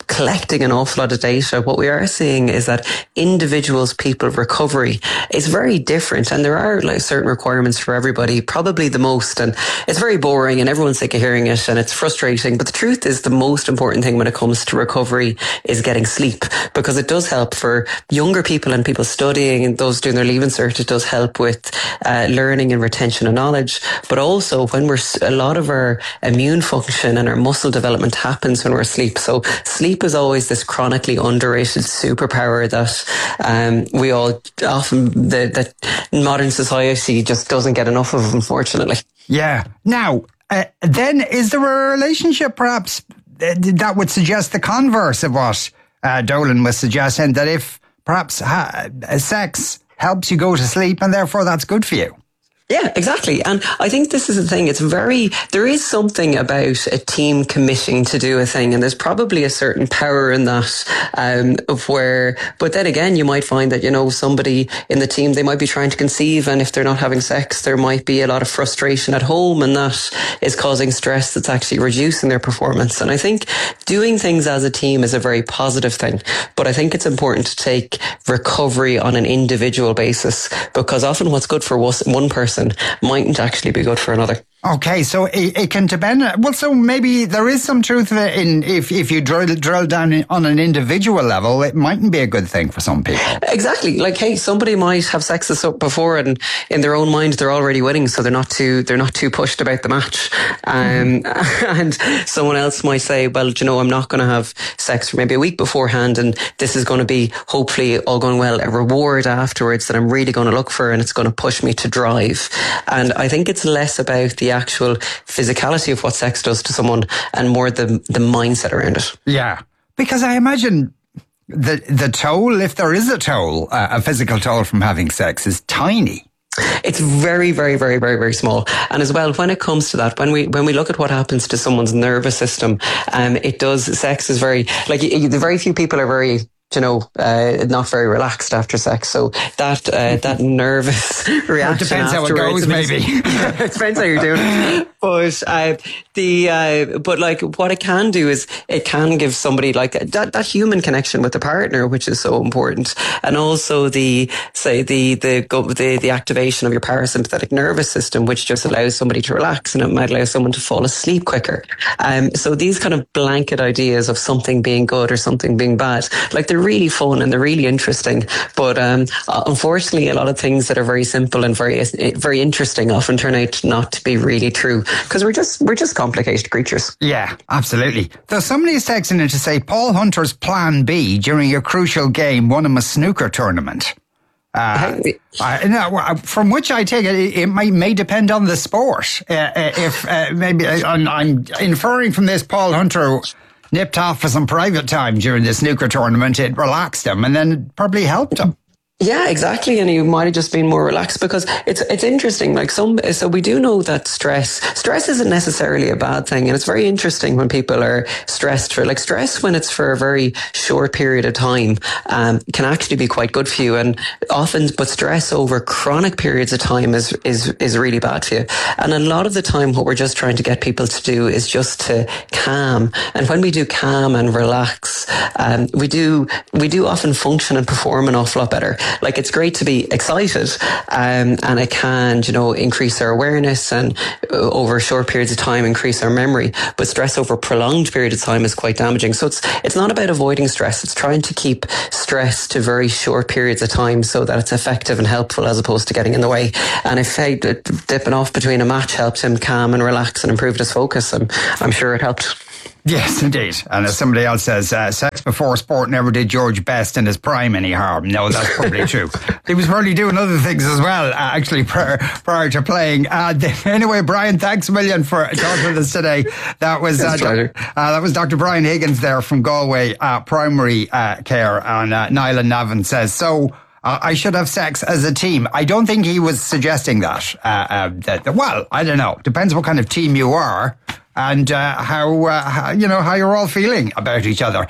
K: collecting an awful lot of data, what we are seeing is that individuals, people recovery is very different, and there are like certain requirements for everybody, probably the most, and it's very boring and everyone's sick of hearing it and it's frustrating, but the truth is the most important thing when it comes to recovery is getting sleep, because it does help for younger people and people studying and those doing their Leaving Cert. It does help with uh, learning and retention of knowledge, but also when we're a lot of our immune function and our muscle development happens when we're asleep. So sleep is always this chronically underrated superpower that um, we all often the, that modern society just doesn't get enough of, unfortunately.
H: Yeah. Now, uh, then is there a relationship perhaps uh, that would suggest the converse of what uh, Dolan was suggesting, that if perhaps ha- sex helps you go to sleep and therefore that's good for you?
K: Yeah, exactly. And I think this is the thing. It's very, there is something about a team committing to do a thing, and there's probably a certain power in that, um, of where, but then again, you might find that, you know, somebody in the team, they might be trying to conceive, and if they're not having sex, there might be a lot of frustration at home, and that is causing stress that's actually reducing their performance. And I think doing things as a team is a very positive thing, but I think it's important to take recovery on an individual basis, because often what's good for one person mightn't actually be good for another.
H: Okay, so it, it can depend. Well, so maybe there is some truth in if if you drill drill down on an individual level, it mightn't be a good thing for some people.
K: Exactly. Like, hey, somebody might have sex this up before, and in their own mind they're already winning, so they're not too they're not too pushed about the match. Um, mm-hmm. And someone else might say, well, you know, I'm not going to have sex for maybe a week beforehand, and this is going to be, hopefully, all going well, a reward afterwards that I'm really going to look for, and it's going to push me to drive. And I think it's less about the actual physicality of what sex does to someone and more the the mindset around it.
H: Yeah, because I imagine the the toll, if there is a toll, uh, a physical toll from having sex, is tiny.
K: It's very, very, very, very, very small. And as well, when it comes to that, when we when we look at what happens to someone's nervous system, um, it does. Sex is very like the very few people are very, you know, uh, not very relaxed after sex. So that uh, that nervous reaction.
H: Well, it depends how it goes, maybe.
K: It depends how you're doing it. But uh, the uh, but like what it can do is it can give somebody like that, that human connection with the partner, which is so important, and also the say the the the the activation of your parasympathetic nervous system, which just allows somebody to relax, and it might allow someone to fall asleep quicker. Um, so these kind of blanket ideas of something being good or something being bad, like they're really fun and they're really interesting, but um, unfortunately, a lot of things that are very simple and very very interesting often turn out not to be really true, because we're just we're just complicated creatures.
H: Yeah, absolutely. Though somebody is texting in to say Paul Hunter's plan B during a crucial game won him a snooker tournament. Uh, I, no, from which I take it, it may, may depend on the sport. Uh, if uh, maybe I'm, I'm inferring from this, Paul Hunter nipped off for some private time during the snooker tournament. It relaxed him and then it probably helped him.
K: Yeah, exactly. And you might have just been more relaxed, because it's it's interesting. Like some, so we do know that stress, stress isn't necessarily a bad thing. And it's very interesting when people are stressed for, like stress when it's for a very short period of time, um, can actually be quite good for you. And often, but stress over chronic periods of time is, is, is really bad for you. And a lot of the time, what we're just trying to get people to do is just to calm. And when we do calm and relax, um, we do, we do often function and perform an awful lot better. Like, it's great to be excited, um, and it can, you know, increase our awareness and uh, over short periods of time increase our memory. But stress over a prolonged period of time is quite damaging. So it's it's not about avoiding stress. It's trying to keep stress to very short periods of time so that it's effective and helpful, as opposed to getting in the way. And if hey, dipping off between a match helped him calm and relax and improved his focus, I'm, I'm sure it helped.
H: Yes, indeed. And as somebody else says, uh, sex before sport never did George Best in his prime any harm. No, that's probably true. He was probably doing other things as well, uh, actually, prior, prior to playing. Uh, anyway, Brian, thanks a million for talking with us today. That was uh, uh, that was Doctor Brian Higgins there from Galway uh, Primary uh, Care. And uh, Niall Navan says, so uh, I should have sex as a team. I don't think he was suggesting that. Uh, uh, that. Well, I don't know. Depends what kind of team you are. And uh, how, uh, how, you know, how you're all feeling about each other.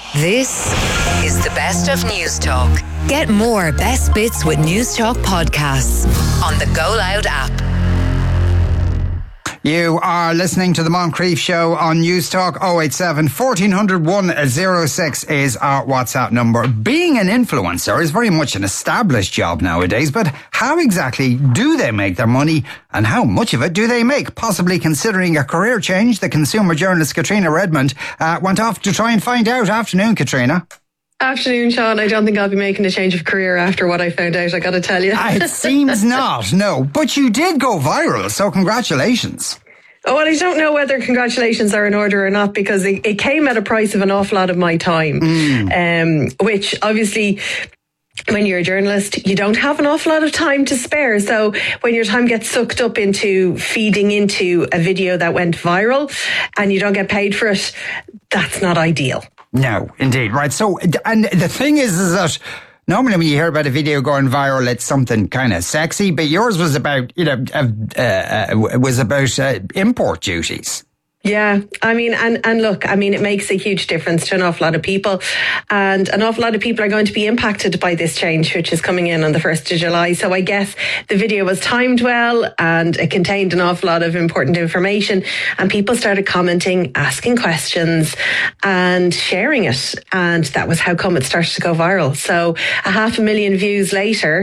B: This is the best of News Talk. Get more best bits with News Talk podcasts on the Go Loud app.
H: You are listening to the Moncrief Show on News Talk. oh eight seven, fourteen hundred, one oh six is our WhatsApp number. Being an influencer is very much an established job nowadays, but how exactly do they make their money and how much of it do they make? Possibly considering a career change, the consumer journalist Katrina Redmond uh, went off to try and find out. Afternoon, Katrina.
L: Afternoon, Sean. I don't think I'll be making a change of career after what I found out, I gotta tell you.
H: It seems not, no. But you did go viral, so congratulations.
L: Oh, well, I don't know whether congratulations are in order or not, because it, it came at a price of an awful lot of my time, mm. um, which obviously, when you're a journalist, you don't have an awful lot of time to spare. So when your time gets sucked up into feeding into a video that went viral and you don't get paid for it, that's not ideal.
H: No, indeed. Right. So, and the thing is, is that normally when you hear about a video going viral, it's something kind of sexy, but yours was about, you know, uh, uh, was about uh, import duties.
L: Yeah, I mean, and, and look, I mean, it makes a huge difference to an awful lot of people, and an awful lot of people are going to be impacted by this change, which is coming in on the first of July. So I guess the video was timed well and it contained an awful lot of important information, and people started commenting, asking questions and sharing it. And that was how come it started to go viral. So a half a million views later,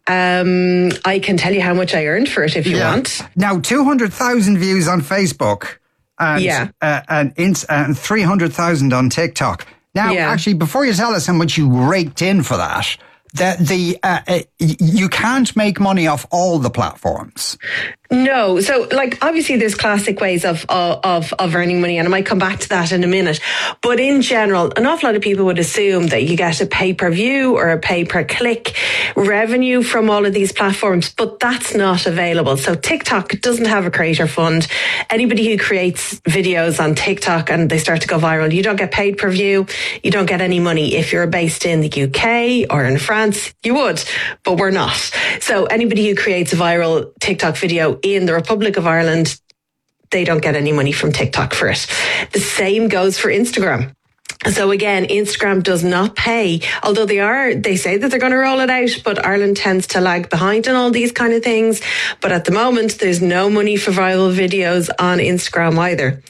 L: um, I can tell you how much I earned for it if you
H: yeah.
L: want.
H: Now, two hundred thousand views on Facebook. And,
L: yeah.
H: uh, and, ins- and three hundred thousand on TikTok. Now,
L: yeah.
H: actually, before you tell us how much you raked in for that, the, the uh, uh, you can't make money off all the platforms.
L: No. So, like, obviously there's classic ways of, of, of earning money, and I might come back to that in a minute. But in general, an awful lot of people would assume that you get a pay-per-view or a pay-per-click revenue from all of these platforms, but that's not available. So TikTok doesn't have a creator fund. Anybody who creates videos on TikTok and they start to go viral, you don't get paid per view. You don't get any money. If you're based in the U K or in France, you would, but we're not. So anybody who creates a viral TikTok video in the Republic of Ireland, they don't get any money from TikTok for it. The same goes for Instagram. So again, Instagram does not pay, although they are, they say that they're going to roll it out, but Ireland tends to lag behind on all these kind of things. But at the moment, there's no money for viral videos on Instagram either.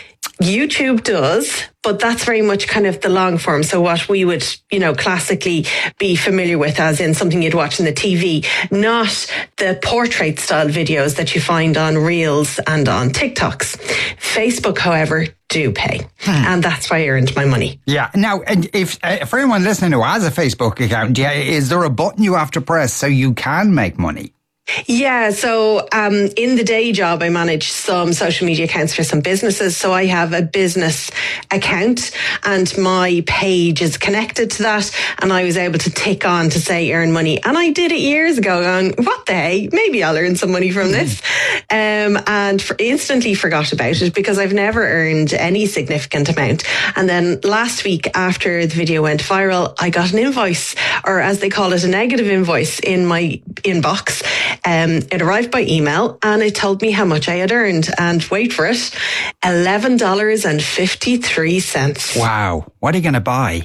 L: YouTube does, but that's very much kind of the long form. So what we would, you know, classically be familiar with, as in something you'd watch on the T V, not the portrait style videos that you find on Reels and on TikToks. Facebook, however, do pay. Hmm. And that's why I earned my money.
H: Yeah. Now, if uh, for anyone listening who has a Facebook account, yeah, is there a button you have to press so you can make money?
L: Yeah, so um, in the day job, I manage some social media accounts for some businesses. So I have a business account and my page is connected to that. And I was able to tick on to say earn money. And I did it years ago going, what the hey, maybe I'll earn some money from this. Um, and for, instantly forgot about it because I've never earned any significant amount. And then last week after the video went viral, I got an invoice, or as they call it, a negative invoice in my inbox. Um, it arrived by email and it told me how much I had earned. And wait for it, eleven dollars and fifty-three cents.
H: Wow. What are you going to buy?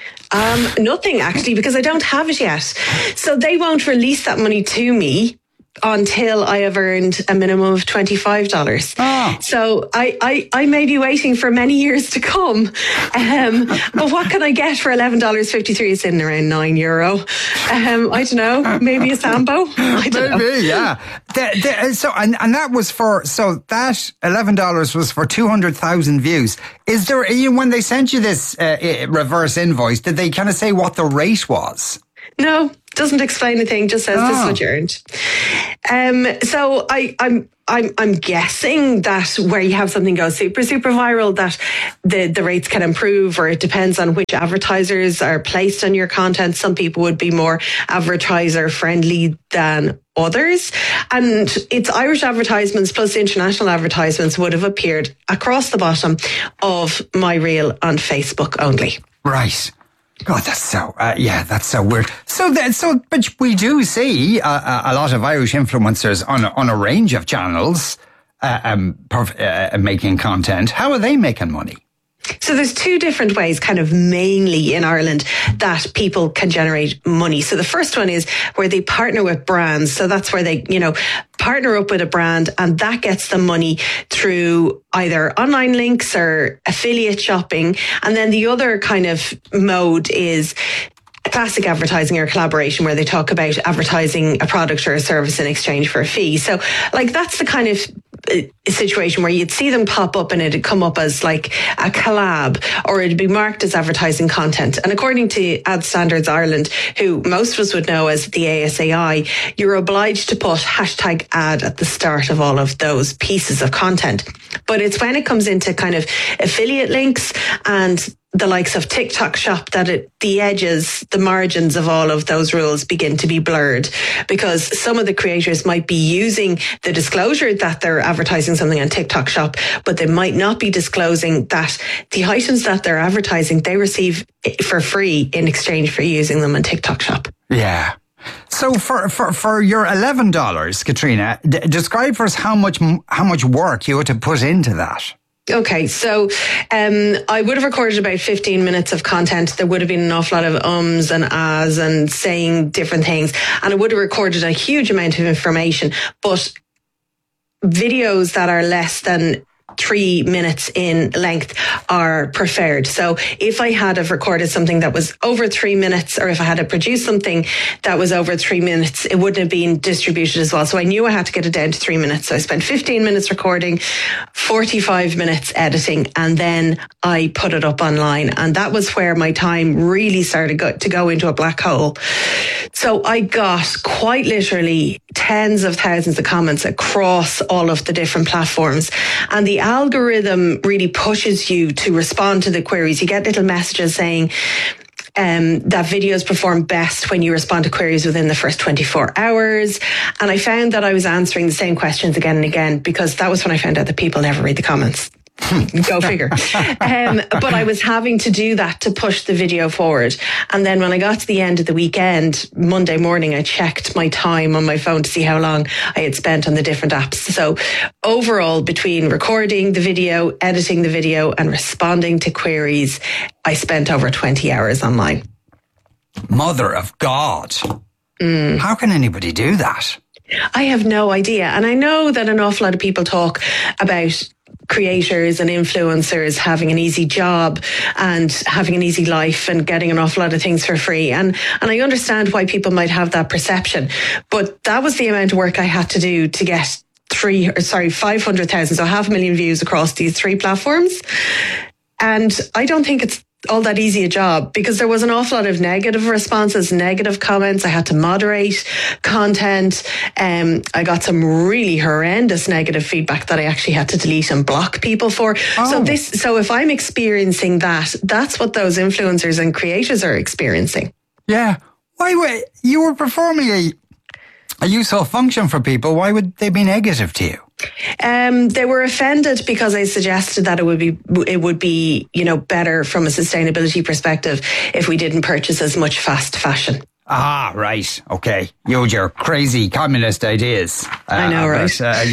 L: Um, nothing, actually, because I don't have it yet. So they won't release that money to me until I have earned a minimum of twenty-five dollars. Oh. So I, I, I may be waiting for many years to come. Um, but what can I get for eleven dollars and fifty-three cents? It's in around nine euro. Um, I don't know. Maybe a Sambo? I don't
H: maybe,
L: know.
H: yeah. The, the, so, and, and that was for, so that eleven dollars was for two hundred thousand views. Is there, you know, when they sent you this uh, reverse invoice, did they kind of say what the rate was?
L: No, doesn't explain anything, just says oh. this is what you earned. Um, so I, I'm I'm I'm guessing that where you have something go super, super viral, that the, the rates can improve, or it depends on which advertisers are placed on your content. Some people would be more advertiser friendly than others. And it's Irish advertisements plus international advertisements would have appeared across the bottom of my reel on Facebook only.
H: Right. God, that's so, uh, yeah, that's so weird. So that, so, but we do see uh, a lot of Irish influencers on a, on a range of channels, uh, um, perf- uh, making content. How are they making money?
L: So there's two different ways, kind of mainly in Ireland, that people can generate money. So the first one is where they partner with brands. So that's where they, you know, partner up with a brand, and that gets them money through either online links or affiliate shopping. And then the other kind of mode is classic advertising or collaboration, where they talk about advertising a product or a service in exchange for a fee. So like that's the kind of a situation where you'd see them pop up and it'd come up as like a collab, or it'd be marked as advertising content. And according to Ad Standards Ireland, who most of us would know as the A S A I, you're obliged to put hashtag ad at the start of all of those pieces of content. But it's when it comes into kind of affiliate links and the likes of TikTok Shop that it, the edges, the margins of all of those rules begin to be blurred, because some of the creators might be using the disclosure that they're advertising something on TikTok Shop, but they might not be disclosing that the items that they're advertising, they receive for free in exchange for using them on TikTok Shop.
H: Yeah. So for, for, for your eleven dollars, Katrina, d- describe for us how much how much work you had to put into that.
L: Okay, so um, I would have recorded about fifteen minutes of content. There would have been an awful lot of ums and ahs and saying different things. And I would have recorded a huge amount of information. But videos that are less than three minutes in length are preferred. So if I had have recorded something that was over three minutes, or if I had to produce something that was over three minutes, it wouldn't have been distributed as well. So I knew I had to get it down to three minutes. So I spent fifteen minutes recording, forty-five minutes editing, and then I put it up online. And that was where my time really started go- to go into a black hole. So I got quite literally tens of thousands of comments across all of the different platforms. And the algorithm really pushes you to respond to the queries. You get little messages saying um, that videos perform best when you respond to queries within the first twenty-four hours. And I found that I was answering the same questions again and again, because that was when I found out that people never read the comments. Go figure. Um, but I was having to do that to push the video forward. And then when I got to the end of the weekend, Monday morning, I checked my time on my phone to see how long I had spent on the different apps. So overall, between recording the video, editing the video, and responding to queries, I spent over twenty hours online.
H: Mother of God.
L: Mm.
H: How can anybody do that?
L: I have no idea. And I know that an awful lot of people talk about creators and influencers having an easy job and having an easy life and getting an awful lot of things for free. And and I understand why people might have that perception. But that was the amount of work I had to do to get three, or sorry, five hundred thousand, so half a million views across these three platforms. And I don't think it's all that easy a job, because there was an awful lot of negative responses, negative comments. I had to moderate content. Um, I got some really horrendous negative feedback that I actually had to delete and block people for. Oh. So this, so if I'm experiencing that, that's what those influencers and creators are experiencing.
H: Yeah. Why would you were performing a a useful function for people? Why would they be negative to you?
L: Um, they were offended because I suggested that it would be it would be you know better from a sustainability perspective if we didn't purchase as much fast fashion.
H: Ah, right. Okay. You with your crazy communist ideas. Uh,
L: I know, right?
H: But, uh,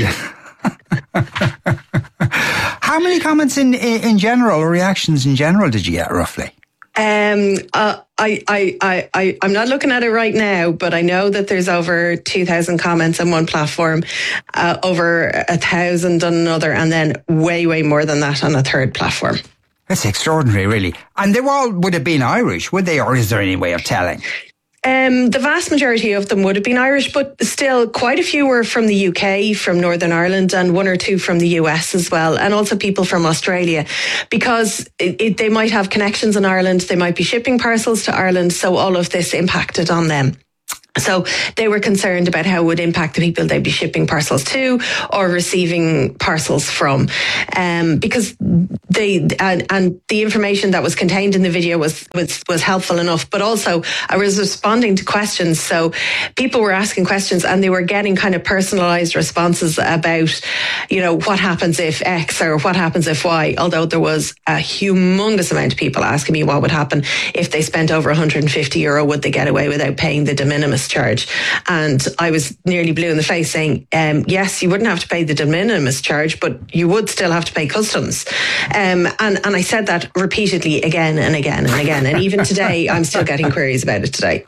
H: yeah. How many comments in, in general, or reactions in general, did you get roughly?
L: Um, uh, I, I, I, I, I'm not looking at it right now, but I know that there's over two thousand comments on one platform, uh, over a thousand on another, and then way, way more than that on a third platform.
H: That's extraordinary, really. And they all would have been Irish, would they? Or is there any way of telling?
L: Um, the vast majority of them would have been Irish, but still quite a few were from the U K, from Northern Ireland, and one or two from the U S as well, and also people from Australia, because it, it, they might have connections in Ireland, they might be shipping parcels to Ireland, so all of this impacted on them. So they were concerned about how it would impact the people they'd be shipping parcels to or receiving parcels from, um, because they and, and the information that was contained in the video was, was was helpful enough. But also, I was responding to questions, so people were asking questions and they were getting kind of personalised responses about, you know, what happens if X or what happens if Y. Although there was a humongous amount of people asking me what would happen if they spent over one hundred fifty euro, would they get away without paying the de minimis minimis charge. And I was nearly blue in the face saying, um, yes, you wouldn't have to pay the de minimis charge, but you would still have to pay customs. Um, and, and I said that repeatedly again and again and again. And even today, I'm still getting queries about it today.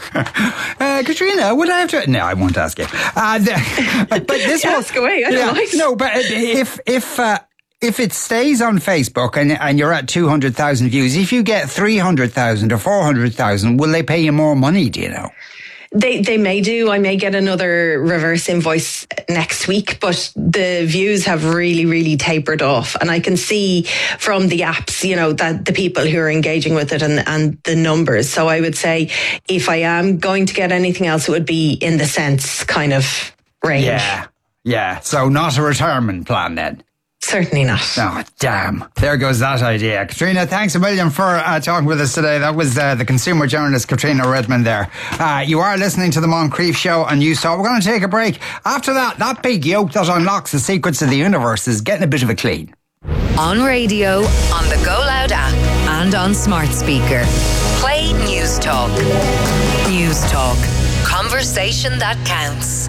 H: uh, Katrina, would I have to? No, I won't ask you. Uh, the, but this
L: yeah, ask away. I don't
H: yeah,
L: mind.
H: No, but if if uh, if it stays on Facebook and and you're at two hundred thousand views, if you get three hundred thousand or four hundred thousand, will they pay you more money? Do you know?
L: They they may do. I may get another reverse invoice next week, but the views have really, really tapered off. And I can see from the apps, you know, that the people who are engaging with it and, and the numbers. So I would say if I am going to get anything else, it would be in the cents kind of range.
H: Yeah, yeah. So not a retirement plan then?
L: Certainly not.
H: Oh, damn. There goes that idea. Katrina, thanks a million for uh, talking with us today. That was uh, the consumer journalist Katrina Redmond there. Uh, you are listening to the Moncrief Show on Newstalk. We're going to take a break. After that, that big yoke that unlocks the secrets of the universe is getting a bit of a clean.
B: On radio, on the Go Loud app, and on smart speaker. Play Newstalk. Newstalk. Conversation that counts.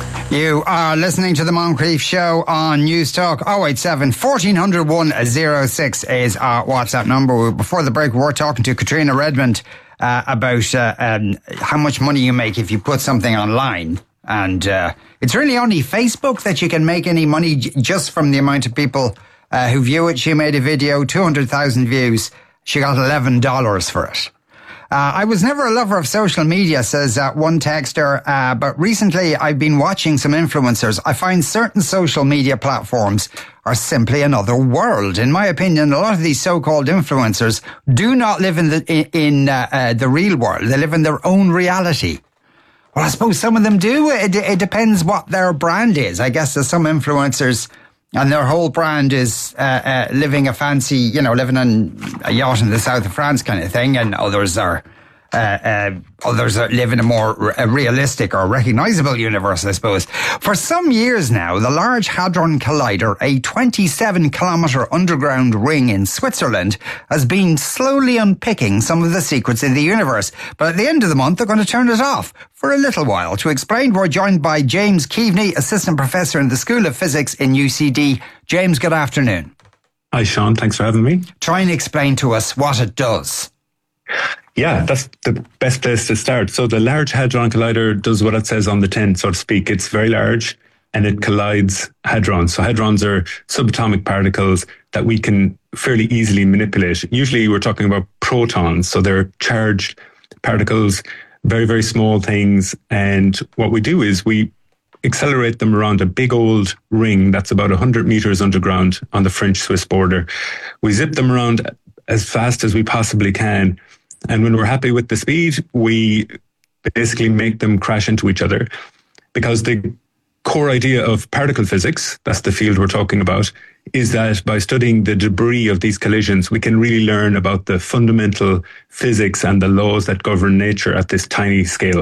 H: You are listening to the Moncrief Show on Newstalk. oh eight seven, one four hundred, one oh six is our WhatsApp number. Before the break, we were talking to Katrina Redmond uh, about uh, um, how much money you make if you put something online. And uh, it's really only Facebook that you can make any money j- just from the amount of people uh, who view it. She made a video, two hundred thousand views. She got eleven dollars for it. Uh, I was never a lover of social media, says uh, one texter, uh, but recently I've been watching some influencers. I find certain social media platforms are simply another world. In my opinion, a lot of these so-called influencers do not live in the in, in uh, uh, the real world. They live in their own reality. Well, I suppose some of them do. It, it depends what their brand is. I guess there's some influencers and their whole brand is uh, uh, living a fancy, you know, living on a yacht in the south of France kind of thing, and others are uh, uh, others are live in a more a realistic or recognisable universe, I suppose. For some years now, the Large Hadron Collider, a twenty-seven kilometre underground ring in Switzerland, has been slowly unpicking some of the secrets in the universe. But at the end of the month, they're going to turn it off for a little while. To explain, we're joined by James Keaveney, Assistant Professor in the School of Physics in U C D. James, good afternoon.
M: Hi, Sean. Thanks for having me.
H: Try and explain to us what it does.
M: Yeah, that's the best place to start. So the Large Hadron Collider does what it says on the tin, so to speak. It's very large and it collides hadrons. So hadrons are subatomic particles that we can fairly easily manipulate. Usually we're talking about protons, so they're charged particles, very, very small things. And what we do is we accelerate them around a big old ring that's about one hundred meters underground on the French-Swiss border. We zip them around as fast as we possibly can. And when we're happy with the speed, we basically make them crash into each other. Because the core idea of particle physics, that's the field we're talking about, is that by studying the debris of these collisions, we can really learn about the fundamental physics and the laws that govern nature at this tiny scale.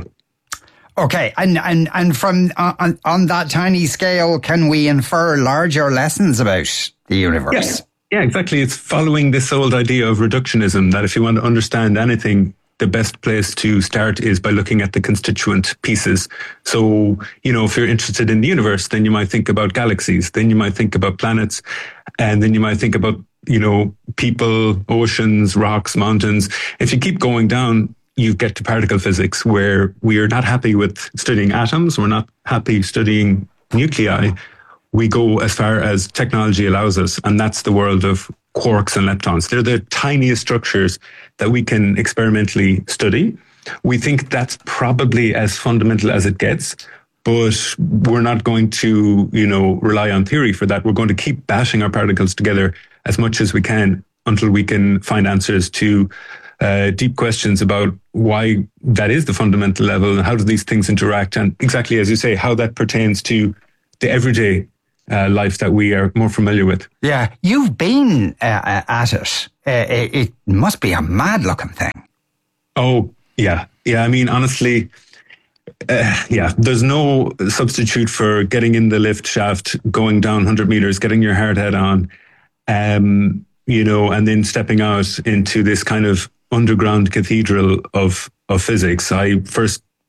H: Okay, and and and from uh, on, on that tiny scale, can we infer larger lessons about the universe?
M: Yes. Yeah, exactly. It's following this old idea of reductionism, that if you want to understand anything, the best place to start is by looking at the constituent pieces. So, you know, if you're interested in the universe, then you might think about galaxies, then you might think about planets, and then you might think about, you know, people, oceans, rocks, mountains. If you keep going down, you get to particle physics, where we are not happy with studying atoms, we're not happy studying nuclei. We go as far as technology allows us, and that's the world of quarks and leptons. They're the tiniest structures that we can experimentally study. We think that's probably as fundamental as it gets, but we're not going to, you know, rely on theory for that. We're going to keep bashing our particles together as much as we can until we can find answers to uh, deep questions about why that is the fundamental level and how do these things interact, and exactly as you say, how that pertains to the everyday Uh, life that we are more familiar with.
H: Yeah, you've been uh, at it. Uh, it. It must be a mad-looking thing.
M: Oh, yeah. Yeah, I mean, honestly, uh, yeah, there's no substitute for getting in the lift shaft, going down one hundred meters, getting your hard hat on, um, you know, and then stepping out into this kind of underground cathedral of, of physics. I first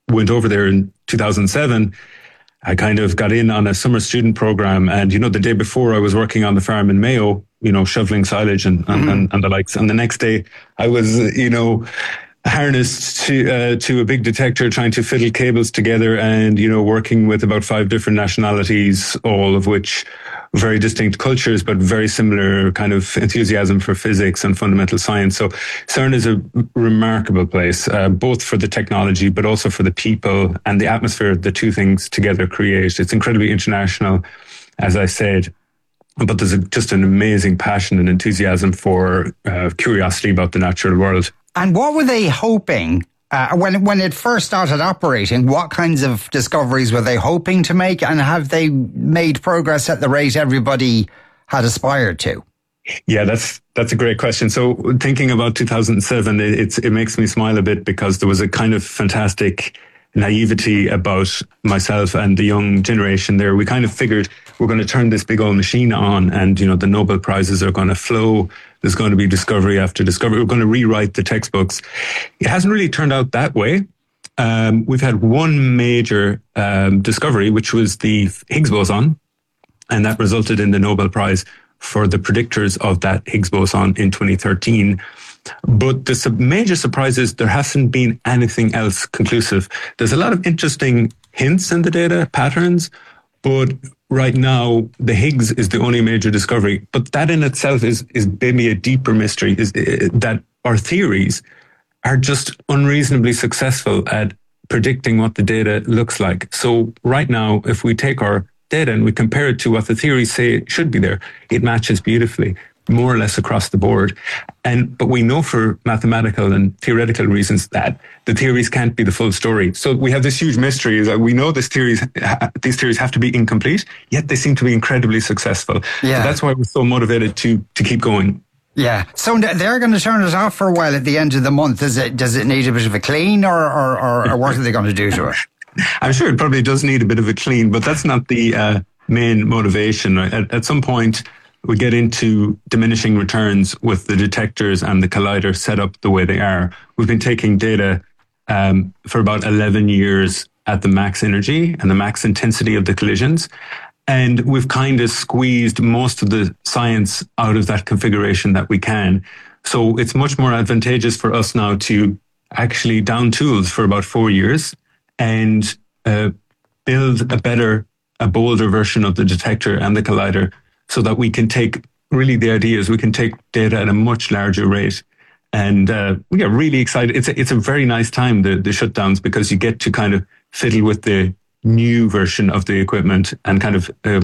M: went over there in two thousand seven, I kind of got in on a summer student program. And, you know, the day before I was working on the farm in Mayo, you know, shoveling silage and, and, mm-hmm. and, and the likes. And the next day I was, you know, harnessed to uh, to a big detector, trying to fiddle cables together, and you know, working with about five different nationalities, all of which very distinct cultures, but very similar kind of enthusiasm for physics and fundamental science. So CERN is a remarkable place, uh, both for the technology, but also for the people and the atmosphere the two things together create. It's incredibly international, as I said. But there's a, just an amazing passion and enthusiasm for uh, curiosity about the natural world.
H: And what were they hoping, uh, when when it first started operating, what kinds of discoveries were they hoping to make? And have they made progress at the rate everybody had aspired to?
M: Yeah, that's that's a great question. So thinking about two thousand seven, it, it's, it makes me smile a bit, because there was a kind of fantastic naivety about myself and the young generation there. We kind of figured we're going to turn this big old machine on, and, you know, the Nobel Prizes are going to flow. There's going to be discovery after discovery. We're going to rewrite the textbooks. It hasn't really turned out that way. Um, we've had one major um, discovery, which was the Higgs boson, and that resulted in the Nobel Prize for the predictors of that Higgs boson in twenty thirteen. But the sub- major surprise is there hasn't been anything else conclusive. There's a lot of interesting hints in the data, patterns, but right now the Higgs is the only major discovery. But that in itself is is maybe a deeper mystery, is uh, that our theories are just unreasonably successful at predicting what the data looks like. So right now, if we take our data and we compare it to what the theories say should be there, it matches beautifully, more or less across the board. And but we know for mathematical and theoretical reasons that the theories can't be the full story. So we have this huge mystery, is that we know this theories, these theories have to be incomplete, yet they seem to be incredibly successful. Yeah. So that's why we're so motivated to to keep going.
H: Yeah. So they're going to turn it off for a while at the end of the month. Does it does it need a bit of a clean, or or, or, or what are they going to do to it?
M: I'm sure it probably does need a bit of a clean, but that's not the uh, main motivation. At, at some point, we get into diminishing returns with the detectors and the collider set up the way they are. We've been taking data um, for about eleven years at the max energy and the max intensity of the collisions. And we've kind of squeezed most of the science out of that configuration that we can. So it's much more advantageous for us now to actually down tools for about four years and uh, build a better, a bolder version of the detector and the collider, so that we can take, really the idea is we can take data at a much larger rate. And uh, we are really excited. It's a, it's a very nice time, the, the shutdowns, because you get to kind of fiddle with the new version of the equipment and kind of, uh,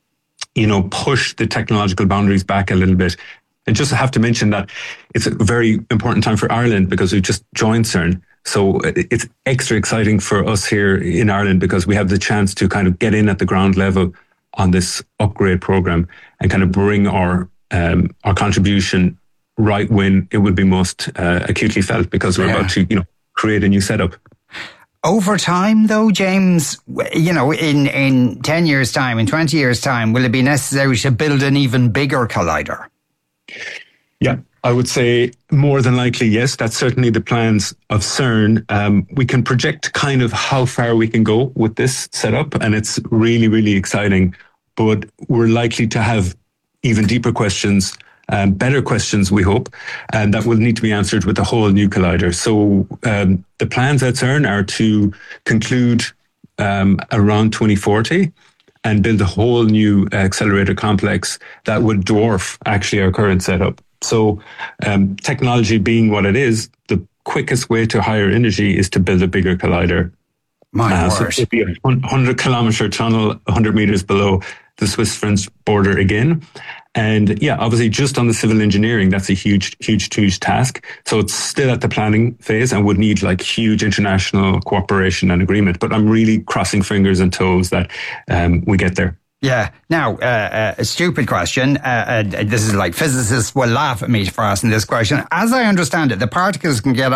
M: you know, push the technological boundaries back a little bit. And just have to mention that it's a very important time for Ireland, because we've just joined CERN. So it's extra exciting for us here in Ireland, because we have the chance to kind of get in at the ground level on this upgrade program and kind of bring our um, our contribution right when it would be most uh, acutely felt, because we're yeah. about to, you know, create a new setup.
H: Over time, though, James, you know, in, in ten years' time, in twenty years' time, will it be necessary to build an even bigger collider?
M: Yeah, I would say more than likely, yes. That's certainly the plans of CERN. Um, we can project kind of how far we can go with this setup, and it's really, really exciting. But we're likely to have even deeper questions, um, better questions, we hope, and that will need to be answered with a whole new collider. So um, the plans at CERN are to conclude um, around twenty forty and build a whole new accelerator complex that would dwarf actually our current setup. So um, technology being what it is, the quickest way to higher energy is to build a bigger collider.
H: My
M: uh, so it'd be a one hundred kilometer tunnel, one hundred meters below the Swiss-French border again. And yeah, obviously just on the civil engineering, that's a huge, huge, huge task. So it's still at the planning phase and would need like huge international cooperation and agreement. But I'm really crossing fingers and toes that um, we get there.
H: Yeah. Now, uh, uh, a stupid question. Uh, uh, this is like physicists will laugh at me for asking this question. As I understand it, the particles can get